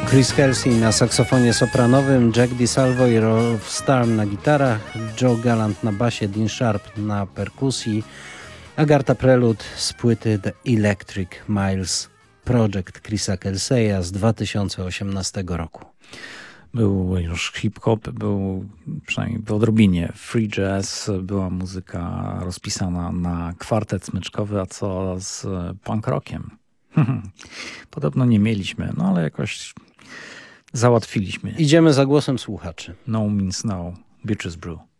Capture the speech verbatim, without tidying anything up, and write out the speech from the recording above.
Chris Kelsey na saksofonie sopranowym, Jack DiSalvo i Rolf Starm na gitarach, Joe Gallant na basie, Dean Sharp na perkusji, Agartha Prelude z płyty The Electric Miles Project Chrisa Kelseya z dwa tysiące osiemnastego roku. Był już hip-hop, był przynajmniej w odrobinie free jazz, była muzyka rozpisana na kwartet smyczkowy, a co z punk rockiem? Podobno nie mieliśmy, no ale jakoś załatwiliśmy. Idziemy za głosem słuchaczy. No means no, Bitches Brew.